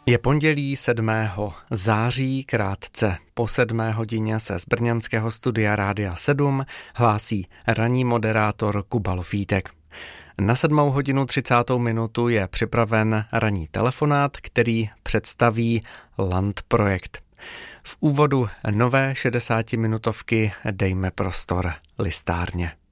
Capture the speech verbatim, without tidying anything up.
Je pondělí sedmého září, krátce po sedmé hodině se z brněnského studia Rádia sedm hlásí ranní moderátor Kuba Lofítek. Na sedmou hodinu třicátou minutu je připraven ranní telefonát, který představí Land projekt. V úvodu nové šedesátiminutovky dejme prostor listárně.